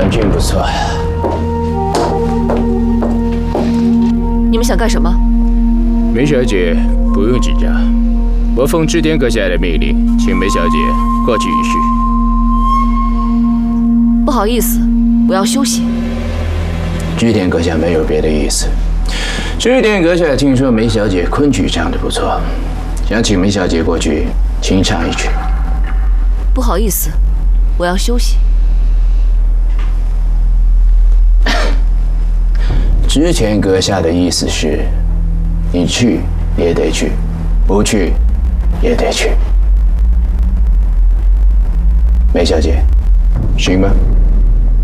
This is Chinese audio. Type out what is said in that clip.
环境不错呀。 你们想干什么？ 梅小姐不用紧张，我奉织田阁下的命令，请梅小姐过去一叙。 不好意思，我要休息。 织田阁下没有别的意思。织田阁下听说梅小姐昆曲唱得不错，想请梅小姐过去清唱一曲。 不好意思，我要休息。 织田阁下的意思是，你去也得去，不去也得去。梅小姐，行吗？